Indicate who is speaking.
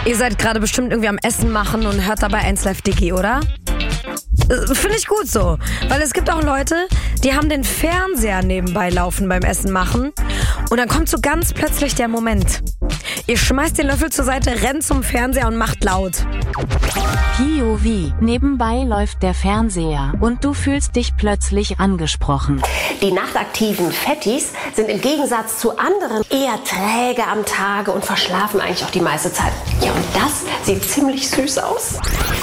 Speaker 1: Ihr seid gerade bestimmt irgendwie am Essen machen und hört dabei 1 Live Dicky, oder? Finde ich gut so, weil es gibt auch Leute, die haben den Fernseher nebenbei laufen beim Essen machen und dann kommt so ganz plötzlich der Moment. Ihr schmeißt den Löffel zur Seite, rennt zum Fernseher und macht laut.
Speaker 2: POV. Nebenbei läuft der Fernseher und du fühlst dich plötzlich angesprochen.
Speaker 3: Die nachtaktiven Fettis sind im Gegensatz zu anderen eher träge am Tage und verschlafen eigentlich auch die meiste Zeit. Ja, und das sieht ziemlich süß aus.